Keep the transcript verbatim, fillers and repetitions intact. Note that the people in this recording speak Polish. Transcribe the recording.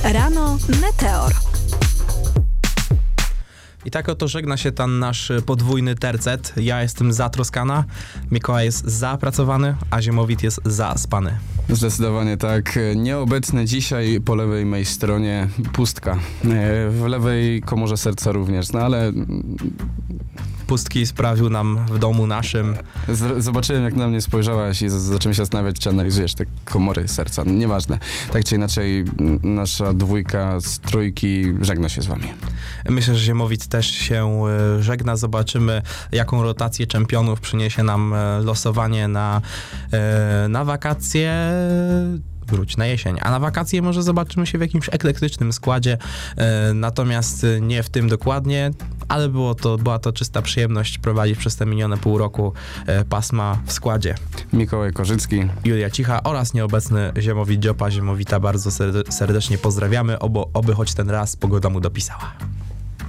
Rano Meteor. I tak oto żegna się ten nasz podwójny tercet. Ja jestem zatroskana, Mikołaj jest zapracowany, a Ziemowit jest zaspany. Zdecydowanie tak. Nieobecny dzisiaj po lewej mej stronie pustka. W lewej komorze serca również, no ale... Pustki sprawił nam w domu naszym. Z- zobaczyłem, jak na mnie spojrzałaś i z- zacząłem się zastanawiać, czy analizujesz te komory serca. No, nieważne. Tak czy inaczej, nasza dwójka z trójki żegna się z wami. Myślę, że Ziemowit też się e, żegna. Zobaczymy, jaką rotację czempionów przyniesie nam e, losowanie na, e, na wakacje. Wróć na jesień. A na wakacje może zobaczymy się w jakimś eklektycznym składzie, e, natomiast nie w tym dokładnie, ale było to, była to czysta przyjemność prowadzić przez te minione pół roku e, pasma w składzie. Mikołaj Korzycki, Julia Cicha oraz nieobecny Ziemowit Dziopa. Ziemowita bardzo serde- serdecznie pozdrawiamy, obo, oby choć ten raz pogoda mu dopisała.